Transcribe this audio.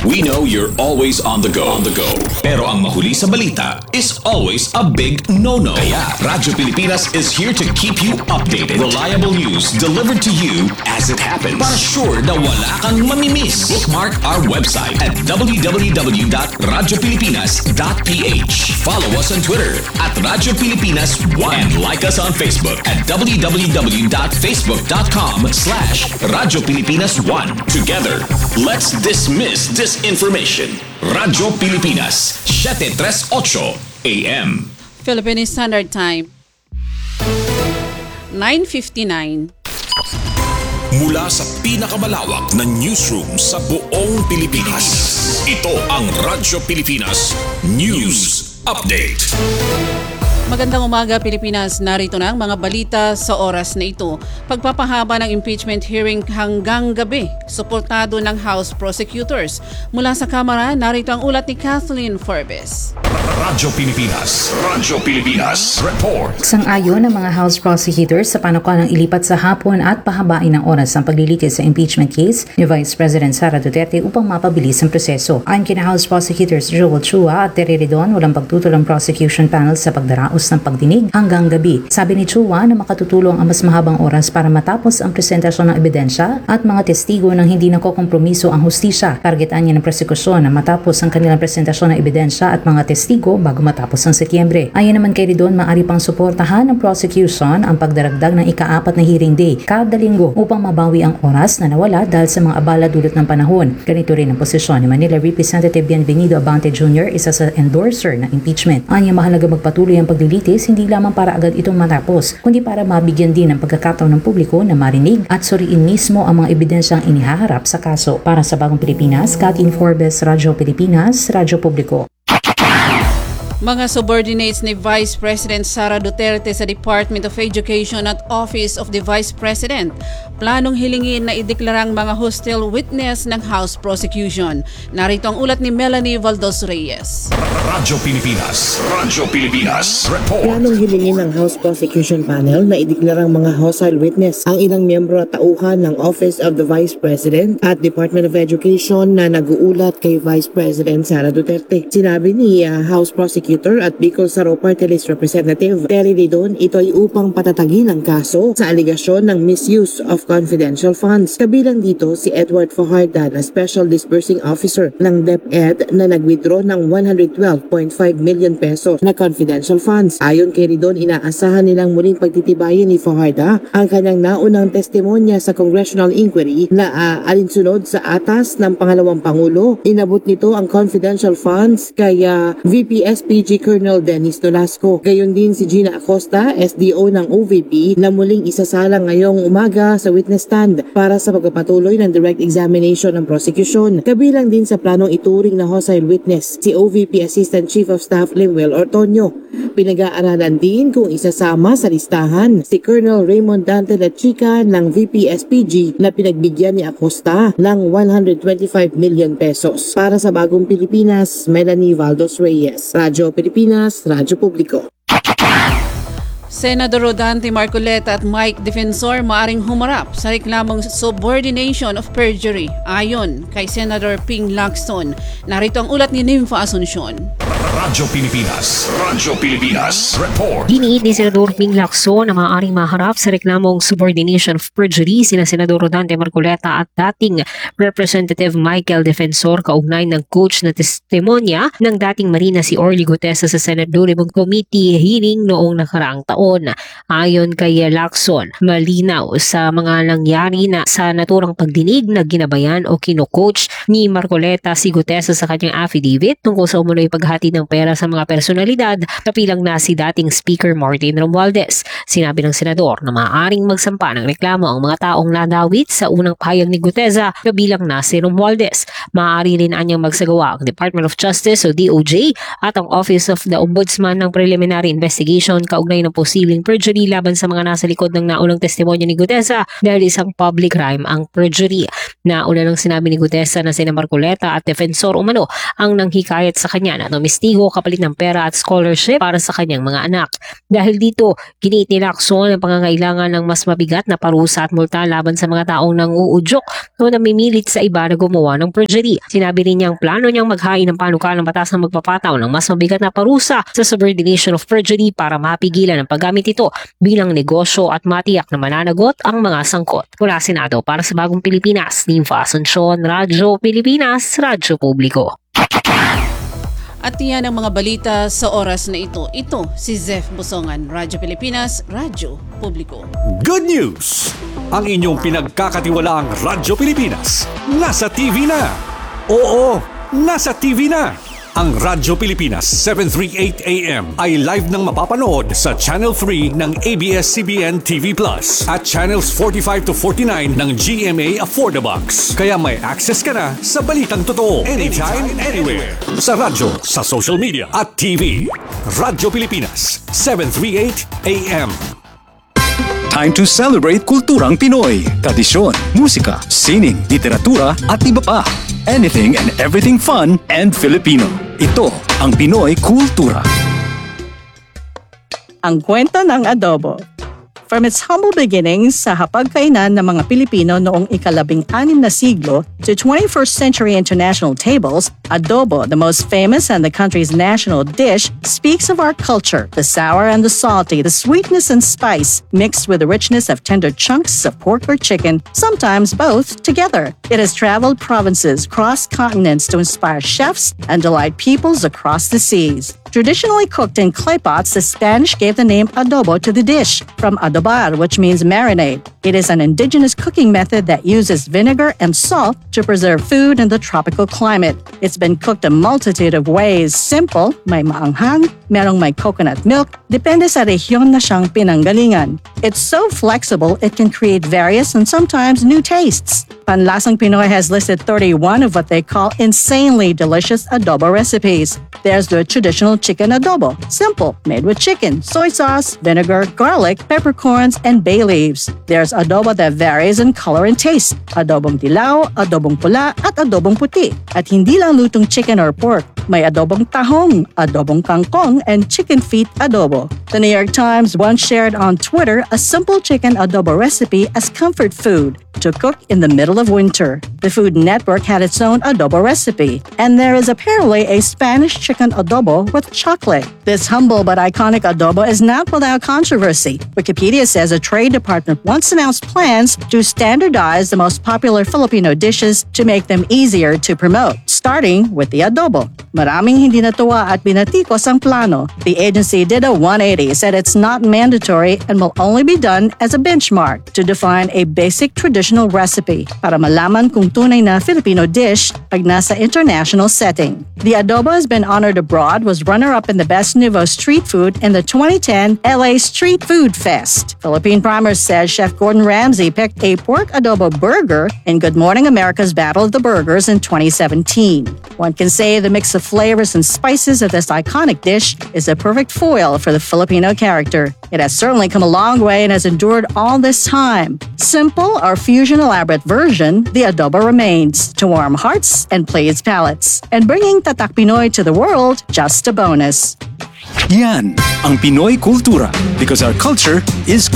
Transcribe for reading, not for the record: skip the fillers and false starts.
We know you're always on the go. Pero ang mahuli sa balita is always a big no-no. Kaya Radyo Pilipinas is here to keep you updated. Reliable news delivered to you as it happens. Para sure na wala kang mamimiss. Bookmark our website at www.radiopilipinas.ph. Follow us on Twitter at Radyo Pilipinas 1 and like us on Facebook at www.facebook.com/Radyo Pilipinas 1. Together, let's dismiss disinformation. Radyo Pilipinas, 7:38 AM. Philippine Standard Time, 9:59. Mula sa pinakamalawak na newsroom sa buong Pilipinas, ito ang Radyo Pilipinas News Update. Magandang umaga Pilipinas, narito na ang mga balita sa oras na ito. Pagpapahaba ng impeachment hearing hanggang gabi, suportado ng House prosecutors. Mula sa Kamara, narito ang ulat ni Kathleen Forbes. Radyo Pilipinas Report. Sang-ayon ng mga House prosecutors sa panukalang ilipat sa hapon at pahabain ng oras ang paglilitis sa impeachment case ni Vice President Sara Duterte upang mapabilis ang proseso. Ayon kina House prosecutors Joel Chua at Terry Redon, walang pagtutol ang prosecution panel sa pagdaraos ng pagdinig hanggang gabi. Sabi ni Chua na makatutulong ang mas mahabang oras para matapos ang presentasyon ng ebidensya at mga testigo nang hindi nakokompromiso ang hustisya. Targetan niya ng prosekusyon na matapos ang kanilang presentasyon ng ebidensya at mga testigo bago matapos ang Setyembre. Ayon naman kay Redon, maaari pang suportahan ng prosecution ang pagdaragdag ng ika-4 na hearing day kada linggo upang mabawi ang oras na nawala dahil sa mga abala dulot ng panahon. Ganito rin ang posisyon ni Manila Representative Bienvenido Abante Jr., isa sa endorser ng impeachment. Anya mahalaga magpatuloy ang paglilitis hindi lamang para agad itong matapos, kundi para mabigyan din ng pagkakataon ng publiko na marinig at suriin mismo ang mga ebidensyang inihaharap sa kaso. Para sa Bagong Pilipinas, Kathleen Forbes, Radyo Pilipinas, Radyo Publiko. Mga subordinates ni Vice President Sara Duterte sa Department of Education at Office of the Vice President planong hilingin na ideklarang mga hostile witness ng House prosecution. Narito ang ulat ni Melanie Valdos Reyes. Radyo Pilipinas Report. Planong hilingin ng House Prosecution Panel na ideklarang mga hostile witness ang ilang miyembro at tauhan ng Office of the Vice President at Department of Education na nag-uulat kay Vice President Sara Duterte. Sinabi ni House Prosecutor at Bicol Saro Party List Representative Terry Redon, ito ay upang patatagin ang kaso sa aligasyon ng misuse of confidential funds. Kabilang dito si Edward Fajardo na Special Disbursing Officer ng DepEd na nag-withdraw ng 112.5 million pesos na confidential funds. Ayon kay Redon, inaasahan nilang muling pagtitibayin ni Fajardo ang kanyang naunang testimonya sa congressional inquiry na alinsunod sa atas ng pangalawang Pangulo. Inabot nito ang confidential funds kay VP SPG Colonel Dennis Nolasco. Gayon din si Gina Acosta, SDO ng OVP, na muling isasalang ngayong umaga sa witness stand para sa pagpapatuloy ng direct examination ng prosecution. Kabilang din sa planong ituring na hostile witness si OVP Assistant Chief of Staff Lemuel Ortonio. Pinag-aaralan din kung isasama sa listahan si Colonel Raymond Dante Lachica ng VP SPG na pinagbigyan ni Acosta ng 125 million pesos. Para sa Bagong Pilipinas, Melanie Valdos Reyes, Radyo Pilipinas, Radyo Publiko. Senador Rodante Marcoleta at Mike Defensor maaring humarap sa reklamong subordination of perjury ayon kay Senator Ping Lacson. Narito ang ulat ni Nympha Asuncion. Radyo Pilipinas Report. Giniit ni Senador Ping Lacson na maaaring maharap sa reklamong subordination of perjury sina Senador Rodante Marcoleta at dating Representative Michael Defensor kaugnay ng coach na testimonya ng dating Marina si Orly Gutesa sa Senate Blue Ribbon Committee hearing noong nakaraang taon. Ayon kay Lacson, malinaw sa mga nangyari na sa naturang pagdinig na ginabayan o kino-coach ni Marcoleta si Gutesa sa kanyang affidavit tungkol sa umunoy paghati ng pera sa mga personalidad, kapilang na si dating Speaker Martin Romualdez. Sinabi ng senador na maaaring magsampa ng reklamo ang mga taong nadawit sa unang pahayag ni Gutesa, kabilang na si Romualdez. Maaari rin anyang magsagawa ang Department of Justice o DOJ at ang Office of the Ombudsman ng preliminary investigation kaugnay ng posibleng perjury laban sa mga nasa likod ng naunang testimonya ni Gutesa dahil isang public crime ang perjury. Nauna nang sinabi ni Gutesa na sina Marcoleta at defensor umano ang nanghikayat sa kanya na tumistigo kapalit ng pera at scholarship para sa kanyang mga anak. Dahil dito, giniit ni Lacson ang pangangailangan ng mas mabigat na parusa at multa laban sa mga taong nanguudyok o namimilit sa iba na gumawa ng perjury. Sinabi rin niya ang plano niyang maghain ng panukalang batas na magpapataw ng mas mabigat na parusa sa subordination of perjury para mapigilan ang paggamit ito bilang negosyo at matiyak na mananagot ang mga sangkot. Mula Senado para sa Bagong Pilipinas, Ninfa Asuncion, Radyo Pilipinas, Radyo Publiko. At yan ang mga balita sa oras na ito. Ito si Zef Busongan, Radyo Pilipinas, Radyo Publiko. Good news! Ang inyong pinagkakatiwalaang Radyo Pilipinas nasa TV na! Oo, nasa TV na! Ang Radyo Pilipinas 738 AM ay live nang mapapanood sa Channel 3 ng ABS-CBN TV Plus at Channels 45 to 49 ng GMA Affordabox. Kaya may access ka na sa balitang totoo anytime, anywhere. Sa radyo, sa social media at TV. Radyo Pilipinas 738 AM. Time to celebrate kulturang Pinoy. Tradisyon, musika, sining, literatura at iba pa. Anything and everything fun and Filipino. Ito ang Pinoy Kultura. Ang kwento ng adobo. From its humble beginnings sa hapagkainan ng mga Pilipino noong ika-16 na siglo to 21st century international tables, adobo, the most famous and the country's national dish, speaks of our culture, the sour and the salty, the sweetness and spice, mixed with the richness of tender chunks of pork or chicken, sometimes both together. It has traveled provinces, crossed continents to inspire chefs and delight peoples across the seas. Traditionally cooked in clay pots, the Spanish gave the name adobo to the dish, from adobar, which means marinade. It is an indigenous cooking method that uses vinegar and salt to preserve food in the tropical climate. It's been cooked a multitude of ways. Simple, may maanghang, merong may coconut milk, depende sa rehiyon na siyang pinanggalingan. It's so flexible, it can create various and sometimes new tastes. Panlasang Pinoy has listed 31 of what they call insanely delicious adobo recipes. There's the traditional chicken adobo, simple, made with chicken, soy sauce, vinegar, garlic, peppercorns, and bay leaves. There's adobo that varies in color and taste, adobong dilaw, adobong pula, at adobong puti. At hindi lang lutong chicken or pork, may adobong tahong, adobong kangkong, and chicken feet adobo. The New York Times once shared on Twitter a simple chicken adobo recipe as comfort food to cook in the middle of winter. The Food Network had its own adobo recipe, and there is apparently a Spanish chicken adobo with chocolate. This humble but iconic adobo is not without controversy. Wikipedia says a trade department once announced plans to standardize the most popular Filipino dishes to make them easier to promote, starting with the adobo. Maraming hindi natuwa at binatikos ang plano. The agency did a 180, said it's not mandatory and will only be done as a benchmark to define a basic traditional recipe para malaman kung tunay na Filipino dish pag nasa international setting. The adobo has been honored abroad, was runner-up in the Best Nouveau Street Food in the 2010 LA Street Food Fest. Philippine Primer says Chef Gordon Ramsay picked a pork adobo burger in Good Morning America's Battle of the Burgers in 2017. One can say the mix of flavors and spices of this iconic dish is a perfect foil for the Filipino character. It has certainly come a long way and has endured all this time. Simple or fusion elaborate version, the adobo remains to warm hearts and please palates. And bringing Tatak Pinoy to the world, just a bonus. Yan ang Pinoy Kultura because our culture is